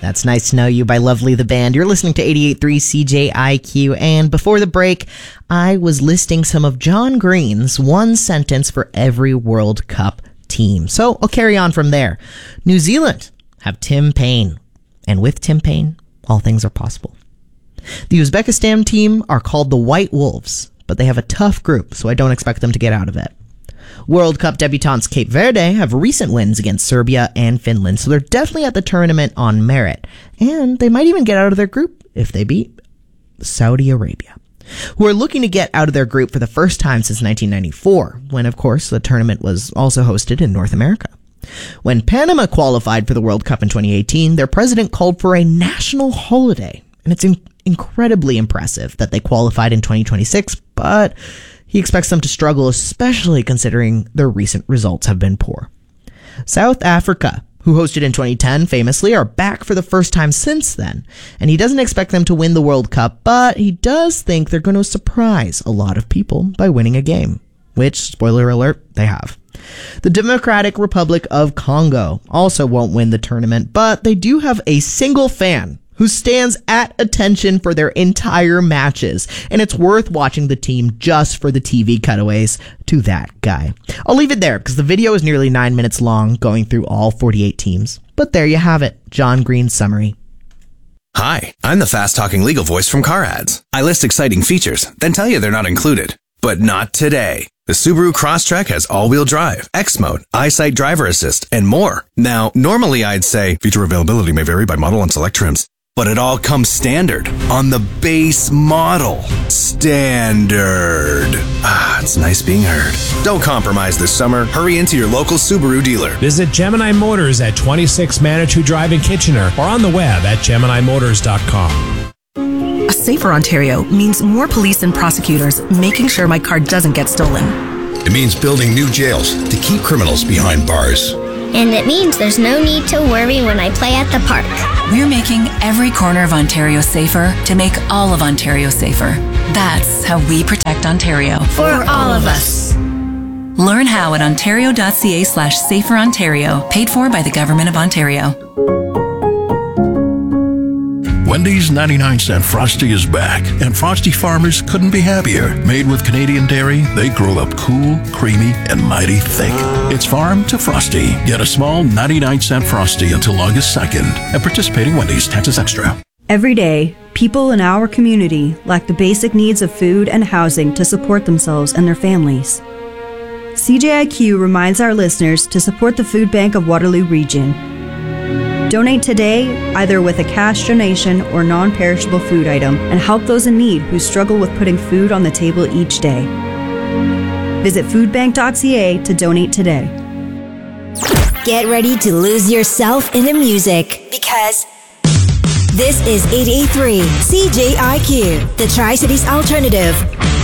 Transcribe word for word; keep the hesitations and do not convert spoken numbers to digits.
That's Nice to Know You by Lovely the Band. You're listening to eighty-eight point three C J I Q, and before the break, I was listing some of John Green's one sentence for every World Cup team. So I'll carry on from there. New Zealand have Tim Payne, and with Tim Payne, all things are possible. The Uzbekistan team are called the White Wolves, but they have a tough group, so I don't expect them to get out of it. World Cup debutantes Cape Verde have recent wins against Serbia and Finland, so they're definitely at the tournament on merit. And they might even get out of their group if they beat Saudi Arabia, who are looking to get out of their group for the first time since nineteen ninety-four, when, of course, the tournament was also hosted in North America. When Panama qualified for the World Cup in twenty eighteen, their president called for a national holiday, and it's in- incredibly impressive that they qualified in twenty twenty-six, but he expects them to struggle, especially considering their recent results have been poor. South Africa, who hosted in twenty ten famously, are back for the first time since then, and he doesn't expect them to win the World Cup, but he does think they're going to surprise a lot of people by winning a game, which, spoiler alert, they have. The Democratic Republic of Congo also won't win the tournament, but they do have a single fan who stands at attention for their entire matches, and it's worth watching the team just for the T V cutaways to that guy. I'll leave it there because the video is nearly nine minutes long, going through all forty-eight teams. But there you have it, John Green's summary. Hi, I'm the fast-talking legal voice from Car Ads. I list exciting features, then tell you they're not included. But not today. The Subaru Crosstrek has all-wheel drive, X-Mode, EyeSight Driver Assist, and more. Now, normally I'd say feature availability may vary by model and select trims. But it all comes standard on the base model. Standard. Ah, it's nice being heard. Don't compromise this summer. Hurry into your local Subaru dealer. Visit Gemini Motors at twenty-six Manitou Drive in Kitchener or on the web at gemini motors dot com. A safer Ontario means more police and prosecutors making sure my car doesn't get stolen. It means building new jails to keep criminals behind bars. And it means there's no need to worry when I play at the park. We're making every corner of Ontario safer to make all of Ontario safer. That's how we protect Ontario. For all of us. Learn how at ontario.ca slash safer Ontario, paid for by the Government of Ontario. Wendy's ninety-nine cent Frosty is back, and Frosty farmers couldn't be happier. Made with Canadian dairy, they grow up cool, creamy, and mighty thick. It's farm to Frosty. Get a small ninety-nine cent Frosty until August second at participating Wendy's. Taxes extra. Every day, people in our community lack the basic needs of food and housing to support themselves and their families. C J I Q reminds our listeners to support the Food Bank of Waterloo Region. Donate today, either with a cash donation or non-perishable food item, and help those in need who struggle with putting food on the table each day. Visit food bank dot c a to donate today. Get ready to lose yourself in the music, because this is eighty-eight point three C J I Q, the Tri-Cities Alternative.